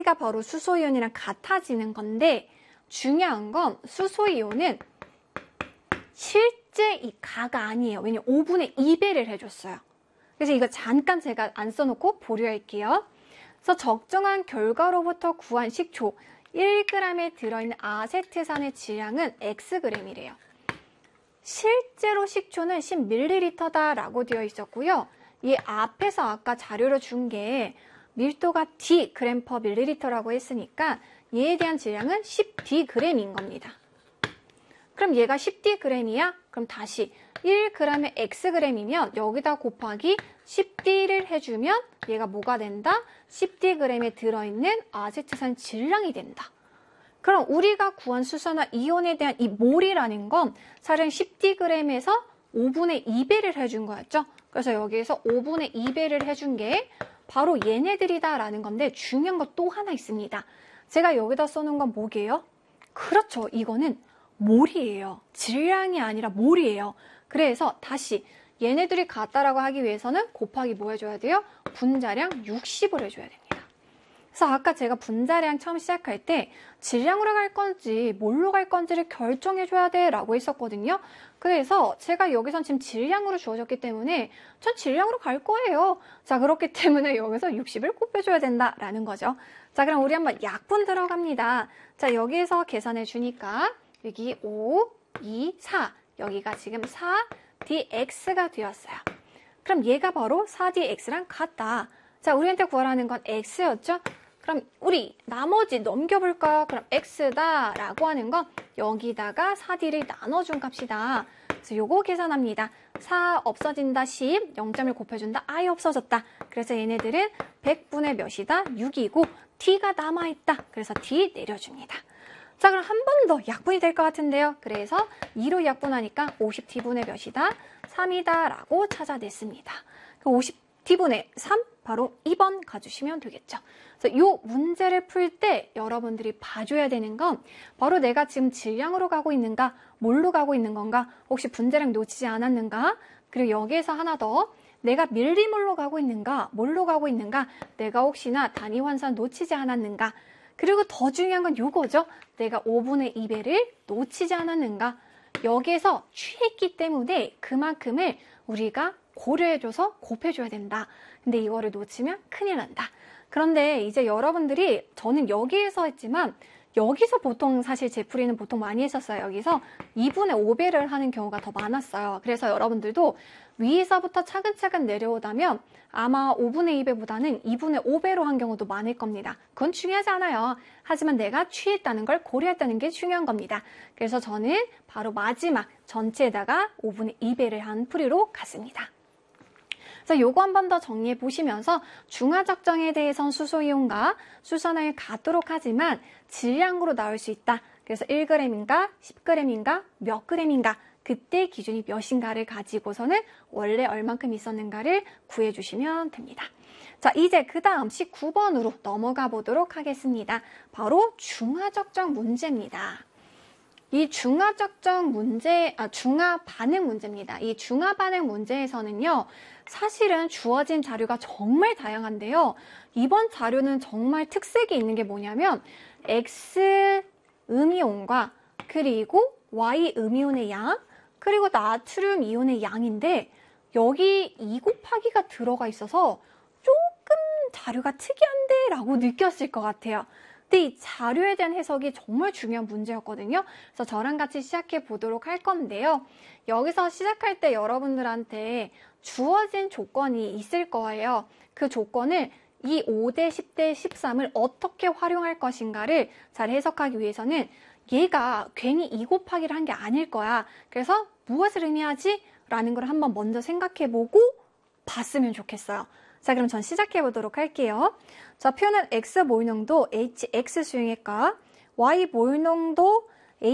가 바로 수소이온이랑 같아지는 건데 중요한 건 수소이온은 실제 이 가가 아니에요. 왜냐면 5분의 2배를 해줬어요. 그래서 이거 잠깐 제가 안 써놓고 보류할게요. 그래서 적정한 결과로부터 구한 식초 1g에 들어있는 아세트산의 질량은 Xg이래요. 실제로 식초는 10ml다 라고 되어 있었고요. 이 앞에서 아까 자료로 준 게 밀도가 D g/ml라고 했으니까 얘에 대한 질량은 10Dg인 겁니다. 그럼 얘가 10Dg이야? 그럼 다시 1g의 Xg이면 여기다 곱하기 10D를 해주면 얘가 뭐가 된다? 10Dg에 들어있는 아세트산 질량이 된다. 그럼 우리가 구한 수소나 이온에 대한 이 몰이라는 건 사실 10Dg에서 5분의 2배를 해준 거였죠. 그래서 여기에서 5분의 2배를 해준 게 바로 얘네들이다라는 건데 중요한 거 또 하나 있습니다. 제가 여기다 써놓은 건 뭐게요? 그렇죠. 이거는 몰이에요. 질량이 아니라 몰이에요. 그래서 다시 얘네들이 같다라고 하기 위해서는 곱하기 뭐 해줘야 돼요? 분자량 60을 해줘야 됩니다. 그래서 아까 제가 분자량 처음 시작할 때 질량으로 갈 건지 뭘로 갈 건지를 결정해줘야 돼 라고 했었거든요. 그래서 제가 여기선 지금 질량으로 주어졌기 때문에 전 질량으로 갈 거예요. 자, 그렇기 때문에 여기서 60을 곱해줘야 된다라는 거죠. 자, 그럼 우리 한번 약분 들어갑니다. 자, 여기에서 계산해 주니까 여기 5, 2, 4 여기가 지금 4dx가 되었어요. 그럼 얘가 바로 4dx랑 같다. 자, 우리한테 구하라는 건 x였죠? 그럼 우리 나머지 넘겨볼까요? 그럼 x다 라고 하는 건 여기다가 4d를 나눠준 값이다. 그래서 요거 계산합니다. 4 없어진다 10, 0점을 곱해준다 아예 없어졌다. 그래서 얘네들은 100분의 몇이다? 6이고 d가 남아있다. 그래서 d 내려줍니다. 자, 그럼 한 번 더 약분이 될 것 같은데요. 그래서 2로 약분하니까 50d분의 몇이다? 3이다 라고 찾아냈습니다. 50d분의 3 바로 2번 가주시면 되겠죠. 그래서 이 문제를 풀 때 여러분들이 봐줘야 되는 건 바로 내가 지금 질량으로 가고 있는가, 뭘로 가고 있는 건가, 혹시 분자량 놓치지 않았는가, 그리고 여기에서 하나 더 내가 밀리몰로 가고 있는가, 뭘로 가고 있는가, 내가 혹시나 단위 환산 놓치지 않았는가, 그리고 더 중요한 건 요거죠. 내가 5분의 2배를 놓치지 않았는가. 여기에서 취했기 때문에 그만큼을 우리가 고려해줘서 곱해줘야 된다. 근데 이거를 놓치면 큰일 난다. 그런데 이제 여러분들이 저는 여기에서 했지만 여기서 보통 사실 제풀이는 보통 많이 했었어요. 여기서 2분의 5배를 하는 경우가 더 많았어요. 그래서 여러분들도 위에서부터 차근차근 내려오다면 아마 5분의 2배보다는 2분의 5배로 한 경우도 많을 겁니다. 그건 중요하지 않아요. 하지만 내가 취했다는 걸 고려했다는 게 중요한 겁니다. 그래서 저는 바로 마지막 전체에다가 5분의 2배를 한 풀이로 갔습니다. 그래서 요거 한 번 더 정리해 보시면서 중화적정에 대해선 수소이온과 수산화에 같도록 하지만 질량으로 나올 수 있다. 그래서 1g인가 10g인가 몇 g인가 그때 기준이 몇인가를 가지고서는 원래 얼만큼 있었는가를 구해주시면 됩니다. 자, 이제 그 다음 19번으로 넘어가 보도록 하겠습니다. 바로 중화적정 문제입니다. 이 중화적정 문제, 중화 반응 문제입니다. 이 중화 반응 문제에서는요, 사실은 주어진 자료가 정말 다양한데요. 이번 자료는 정말 특색이 있는 게 뭐냐면 X 음이온과 그리고 Y 음이온의 양, 그리고 나트륨 이온의 양인데 여기 2 곱하기가 들어가 있어서 조금 자료가 특이한데 라고 느꼈을 것 같아요. 근데 이 자료에 대한 해석이 정말 중요한 문제였거든요. 그래서 저랑 같이 시작해 보도록 할 건데요. 여기서 시작할 때 여러분들한테 주어진 조건이 있을 거예요. 그 조건을 이 5대 10대 13을 어떻게 활용할 것인가를 잘 해석하기 위해서는 얘가 괜히 2 곱하기를 한 게 아닐 거야. 그래서 무엇을 의미하지? 라는 걸 한번 먼저 생각해보고 봤으면 좋겠어요. 자, 그럼 전 시작해 보도록 할게요. 자, 표는 X 몰농도 HX 수용의 값, Y 몰농도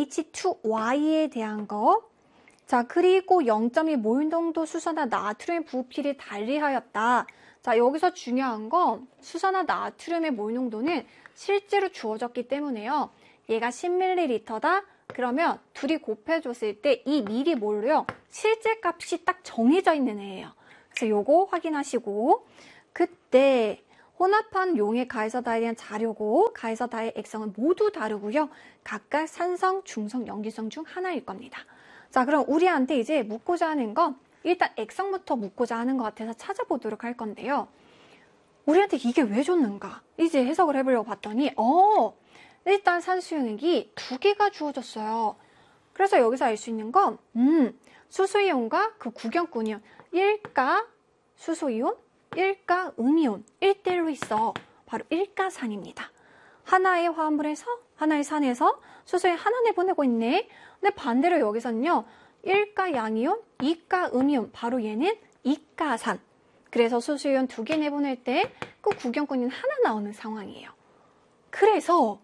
H2Y에 대한 거, 자, 그리고 0.2 몰농도 수산화 나트륨의 부피를 달리하였다. 자, 여기서 중요한 건 수산화 나트륨의 몰농도는 실제로 주어졌기 때문에요. 얘가 10ml다. 그러면 둘이 곱해줬을 때 이 미리몰로요. 실제 값이 딱 정해져 있는 애예요. 그래서 요거 확인하시고 그때 혼합한 용의 가에서다에 대한 자료고 가에서다의 액성은 모두 다르고요. 각각 산성, 중성, 염기성 중 하나일 겁니다. 자, 그럼 우리한테 이제 묻고자 하는 건 일단 액성부터 묻고자 하는 것 같아서 찾아보도록 할 건데요. 우리한테 이게 왜 줬는가? 이제 해석을 해보려고 봤더니 일단 산수용액이 2개가 주어졌어요. 그래서 여기서 알 수 있는 건 수소이온과 그 구경꾼이온 1가 수소이온, 1가 음이온 1대1로 있어. 바로 일가산입니다. 하나의 화합물에서 하나의 산에서 수소이온 하나 내보내고 있네. 근데 반대로 여기서는요. 1가 양이온, 2가 음이온 바로 얘는 이가산. 그래서 수소이온 2개 내보낼 때 그 구경꾼이 하나 나오는 상황이에요. 그래서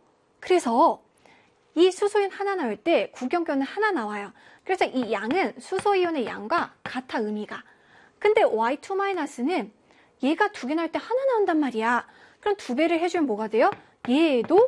이 수소이온 하나 나올 때 구경꾼은 하나 나와요. 그래서 이 양은 수소이온의 양과 같아, 의미가. 근데 Y2-는 얘가 2개 나올 때 하나 나온단 말이야. 그럼 2배를 해주면 뭐가 돼요? 얘도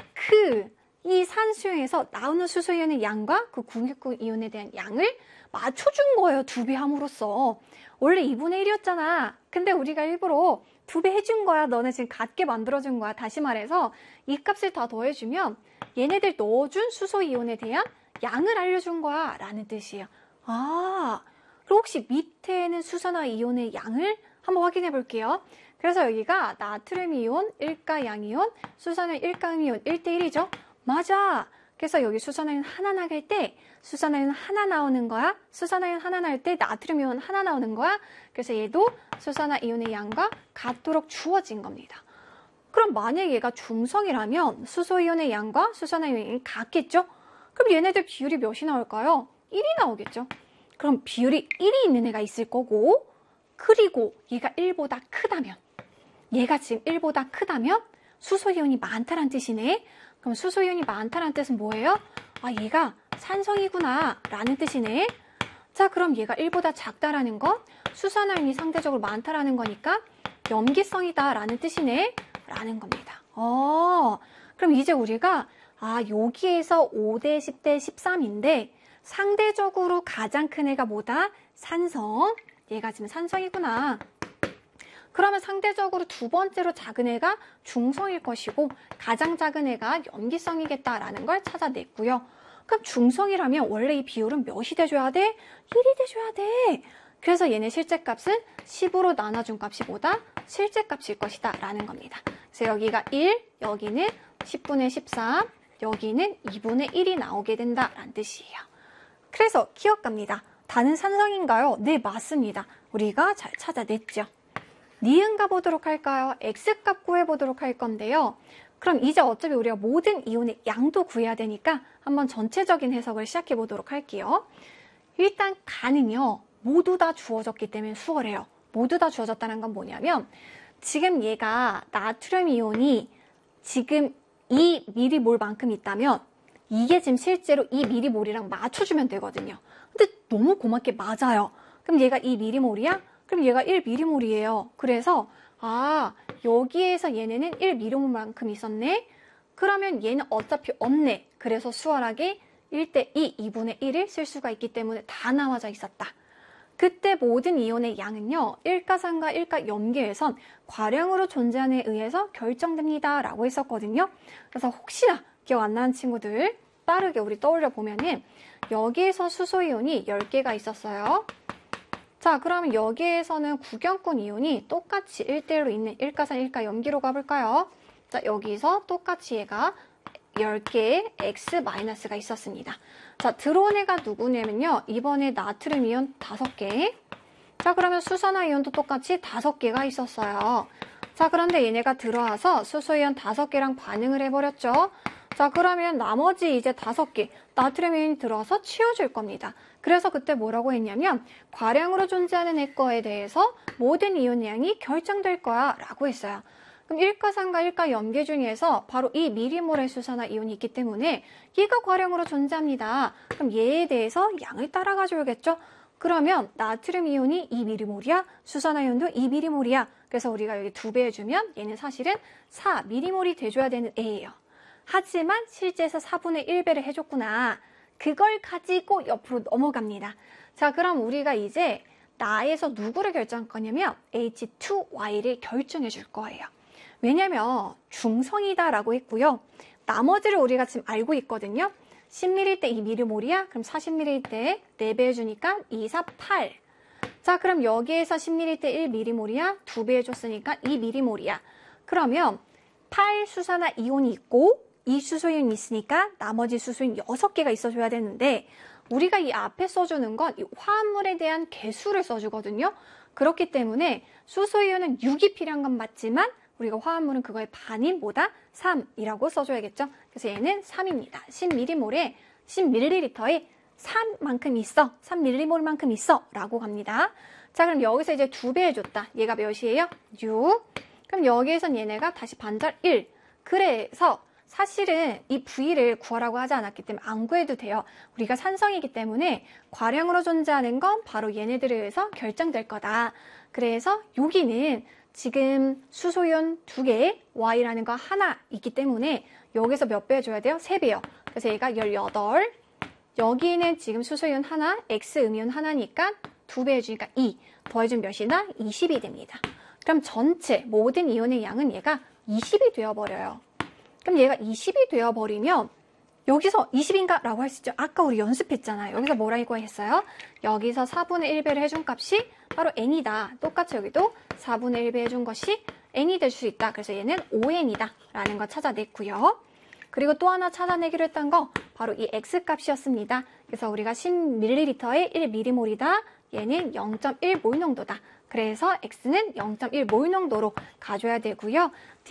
이 산수용에서 나오는 수소이온의 양과 그 구경꾼 이온에 대한 양을 맞춰준 거예요. 2배 함으로써. 원래 2분의 1이었잖아. 근데 우리가 일부러 2배 해준 거야. 너네 지금 같게 만들어준 거야. 다시 말해서 이 값을 다 더해주면 얘네들 넣어준 수소이온에 대한 양을 알려준 거야. 라는 뜻이에요. 아, 그럼 혹시 밑에는 수소나 이온의 양을 한번 확인해 볼게요. 그래서 여기가 나트륨 이온, 1가 양이온, 수소는 1가 음이온 1대1이죠. 맞아. 그래서 여기 수소나이온 하나 나갈 때 수소나이온 하나 나오는 거야. 수소나이온 하나 나올 때 나트륨 이온 하나 나오는 거야. 그래서 얘도 수소나 이온의 양과 같도록 주어진 겁니다. 그럼 만약 얘가 중성이라면 수소이온의 양과 수소나이온이 같겠죠? 그럼 얘네들 비율이 몇이 나올까요? 1이 나오겠죠? 그럼 비율이 1이 있는 애가 있을 거고, 그리고 얘가 1보다 크다면, 얘가 지금 1보다 크다면 수소이온이 많다란 뜻이네. 그럼 수소이온이 많다는 뜻은 뭐예요? 아, 얘가 산성이구나 라는 뜻이네. 자, 그럼 얘가 1보다 작다라는 건 수소나이온이 상대적으로 많다라는 거니까 염기성이다 라는 뜻이네 라는 겁니다. 그럼 이제 우리가 여기에서 5대 10대 13인데 상대적으로 가장 큰 애가 뭐다? 산성. 얘가 지금 산성이구나. 그러면 상대적으로 두 번째로 작은 애가 중성일 것이고 가장 작은 애가 염기성이겠다라는 걸 찾아냈고요. 그럼 중성이라면 원래 이 비율은 몇이 돼줘야 돼? 1이 돼줘야 돼. 그래서 얘네 실제값은 10으로 나눠준 값이 뭐다? 실제값일 것이다 라는 겁니다. 그래서 여기가 1, 여기는 10분의 13, 여기는 2분의 1이 나오게 된다라는 뜻이에요. 그래서 기억갑니다. 다는 산성인가요? 네, 맞습니다. 우리가 잘 찾아냈죠. 니은 가보도록 할까요? X값 구해보도록 할 건데요. 그럼 이제 어차피 우리가 모든 이온의 양도 구해야 되니까 한번 전체적인 해석을 시작해 보도록 할게요. 일단 가는요. 모두 다 주어졌기 때문에 수월해요. 모두 다 주어졌다는 건 뭐냐면 지금 얘가 나트륨 이온이 지금 2m몰만큼 있다면 이게 지금 실제로 2m몰이랑 맞춰주면 되거든요. 근데 너무 고맙게 맞아요. 그럼 얘가 2m몰이야? 그럼 얘가 1m몰이에요. 그래서 여기에서 얘네는 1m몰만큼 있었네. 그러면 얘는 어차피 없네. 그래서 수월하게 1대2, 2분의 1을 쓸 수가 있기 때문에 다 나와져 있었다. 그때 모든 이온의 양은요. 일가산과 일가염계에선 과량으로 존재하는 데 의해서 결정됩니다. 라고 했었거든요. 그래서 혹시나 기억 안 나는 친구들 빠르게 우리 떠올려 보면은 여기에서 수소이온이 10개가 있었어요. 자, 그러면 여기에서는 구경꾼 이온이 똑같이 1대1로 있는 일가산, 일가염기로 가볼까요? 자, 여기서 똑같이 얘가 10개의 X-가 있었습니다. 자, 들어온 애가 누구냐면요. 이번에 나트륨 이온 5개. 자, 그러면 수산화 이온도 똑같이 5개가 있었어요. 자, 그런데 얘네가 들어와서 수소이온 5개랑 반응을 해버렸죠. 자, 그러면 나머지 이제 5개 나트륨 이온이 들어와서 치워줄 겁니다. 그래서 그때 뭐라고 했냐면 과량으로 존재하는 애 거에 대해서 모든 이온 양이 결정될 거야 라고 했어요. 그럼 일가산과 일가염계 중에서 바로 이 미리몰의 수산화 이온이 있기 때문에 얘가 과량으로 존재합니다. 그럼 얘에 대해서 양을 따라가 줘야겠죠? 그러면 나트륨 이온이 2m몰이야, 수산화 이온도 2m몰이야. 그래서 우리가 여기 2배 해주면 얘는 사실은 4m몰이 돼줘야 되는 애예요. 하지만 실제에서 4분의 1배를 해줬구나. 그걸 가지고 옆으로 넘어갑니다. 자, 그럼 우리가 이제 나에서 누구를 결정할 거냐면 H2Y를 결정해 줄 거예요. 왜냐면 중성이다라고 했고요. 나머지를 우리가 지금 알고 있거든요. 10ml 때 2mm몰이야? 그럼 40ml 때 4배 해주니까 2, 4, 8. 자, 그럼 여기에서 10ml 때 1mm몰이야? 2배 해줬으니까 2mm몰이야. 그러면 8 수산화 이온이 있고 이 수소이온이 있으니까 나머지 수소이온 6개가 있어줘야 되는데 우리가 이 앞에 써주는 건 이 화합물에 대한 개수를 써주거든요. 그렇기 때문에 수소이온은 6이 필요한 건 맞지만 우리가 화합물은 그거의 반인 뭐다? 3이라고 써줘야겠죠. 그래서 얘는 3입니다. 10mm몰에 10ml에 3만큼 있어. 3mm몰만큼 있어. 라고 갑니다. 자, 그럼 여기서 이제 2배 해줬다. 얘가 몇이에요? 6. 그럼 여기에선 얘네가 다시 반절 1. 그래서 사실은 이 V를 구하라고 하지 않았기 때문에 안 구해도 돼요. 우리가 산성이기 때문에 과량으로 존재하는 건 바로 얘네들에 의해서 결정될 거다. 그래서 여기는 지금 수소이온 2개, Y라는 거 하나 있기 때문에 여기서 몇 배 해줘야 돼요? 3배요. 그래서 얘가 18. 여기는 지금 수소이온 하나, X 음이온 하나니까 2배 해주니까 2. 더해주면 몇이나? 20이 됩니다. 그럼 전체 모든 이온의 양은 얘가 20이 되어버려요. 그럼 얘가 20이 되어버리면 여기서 20인가? 라고 할 수 있죠. 아까 우리 연습했잖아요. 여기서 뭐라고 했어요? 여기서 4분의 1배를 해준 값이 바로 N이다. 똑같이 여기도 4분의 1배 해준 것이 N이 될 수 있다. 그래서 얘는 ON이다. 라는 거 찾아냈고요. 그리고 또 하나 찾아내기로 했던 거 바로 이 X값이었습니다. 그래서 우리가 10ml에 1mm몰이다. 얘는 0.1몰 농도다. 그래서 X는 0.1몰 농도로 가져야 되고요.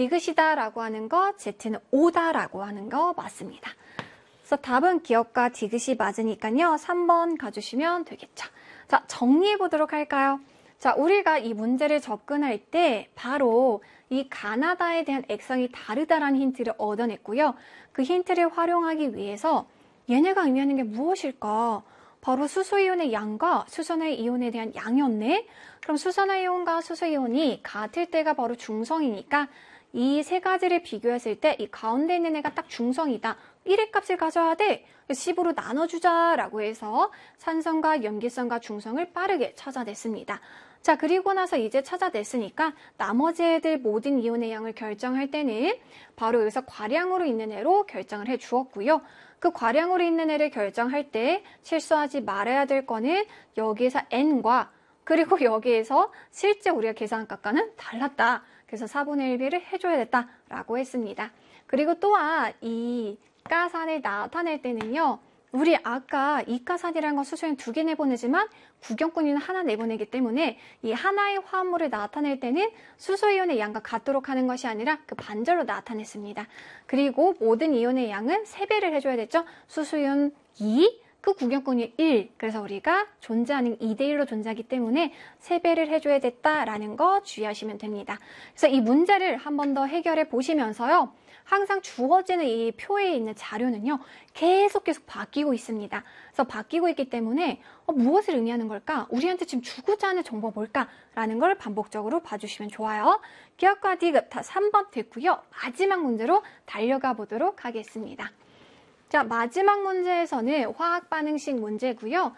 디귿이다라고 하는 거, Z는 O다라고 하는 거 맞습니다. 그래서 답은 기억과 디귿이 맞으니까요. 3번 가주시면 되겠죠. 자, 정리해 보도록 할까요? 자, 우리가 이 문제를 접근할 때 바로 이 가나다에 대한 액성이 다르다라는 힌트를 얻어냈고요. 그 힌트를 활용하기 위해서 얘네가 의미하는 게 무엇일까? 바로 수소이온의 양과 수소이온에 대한 양이었네. 그럼 수소이온과 수소이온이 같을 때가 바로 중성이니까 이 세 가지를 비교했을 때 이 가운데 있는 애가 딱 중성이다. 1의 값을 가져야 돼. 10으로 나눠주자라고 해서 산성과 염기성과 중성을 빠르게 찾아냈습니다. 자, 그리고 나서 이제 찾아냈으니까 나머지 애들 모든 이온의 양을 결정할 때는 바로 여기서 과량으로 있는 애로 결정을 해 주었고요. 그 과량으로 있는 애를 결정할 때 실수하지 말아야 될 거는 여기에서 N과 그리고 여기에서 실제 우리가 계산한 값과는 달랐다. 그래서 4분의 1배를 해줘야 됐다라고 했습니다. 그리고 또한 이 가산을 나타낼 때는요. 우리 아까 이가산이라는 건 수소이온 2개 내보내지만 구경꾼이는 하나 내보내기 때문에 이 하나의 화합물을 나타낼 때는 수소이온의 양과 같도록 하는 것이 아니라 그 반절로 나타냈습니다. 그리고 모든 이온의 양은 3배를 해줘야 됐죠. 수소이온 2, 그 구경꾼이 1. 그래서 우리가 존재하는 2대1로 존재하기 때문에 3배를 해줘야 됐다라는 거 주의하시면 됩니다. 그래서 이 문제를 한 번 더 해결해 보시면서요. 항상 주어지는 이 표에 있는 자료는요. 계속 바뀌고 있습니다. 그래서 바뀌고 있기 때문에 무엇을 의미하는 걸까? 우리한테 지금 주고자 하는 정보가 뭘까라는 걸 반복적으로 봐주시면 좋아요. 기억과 디귿 다 3번 됐고요. 마지막 문제로 달려가 보도록 하겠습니다. 자, 마지막 문제에서는 화학반응식 문제고요.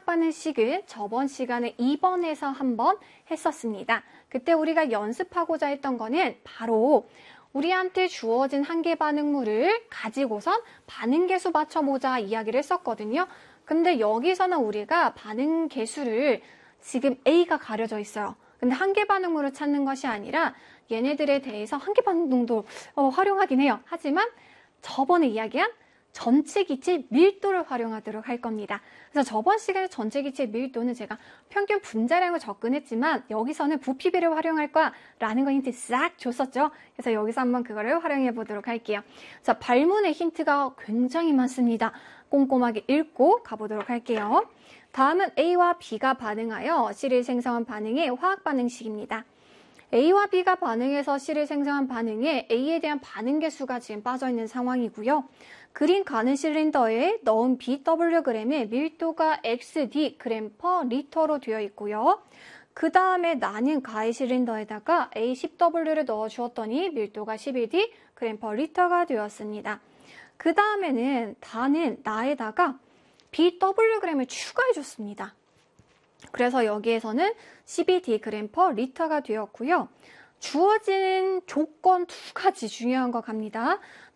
화학반응식은 저번 시간에 2번에서 한번 했었습니다. 그때 우리가 연습하고자 했던 거는 바로 우리한테 주어진 한 개 반응물을 가지고선 반응 개수 맞춰보자 이야기를 했었거든요. 근데 여기서는 우리가 반응 개수를 지금 A가 가려져 있어요. 근데 한 개 반응물을 찾는 것이 아니라 얘네들에 대해서 한 개 반응도 활용하긴 해요. 하지만 저번에 이야기한 전체 기체 밀도를 활용하도록 할 겁니다. 그래서 저번 시간에 전체 기체 밀도는 제가 평균 분자량을 접근했지만 여기서는 부피비를 활용할 거야 라는 거 힌트 싹 줬었죠. 그래서 여기서 한번 그거를 활용해 보도록 할게요. 자, 발문의 힌트가 굉장히 많습니다. 꼼꼼하게 읽고 가보도록 할게요. 다음은 A와 B가 반응하여 C를 생성한 반응의 화학 반응식입니다. A와 B가 반응해서 C를 생성한 반응에 A에 대한 반응 개수가 지금 빠져있는 상황이고요. 그린 가는 실린더에 넣은 BWg의 밀도가 XD g/L로 되어 있고요. 그 다음에 나는 가의 실린더에다가 A10W를 넣어주었더니 밀도가 11D g/L가 되었습니다. 그 다음에는 다는 나에다가 BWg을 추가해줬습니다. 그래서 여기에서는 12D g/L가 되었고요. 주어진 조건 두 가지 중요한 거 갑니다.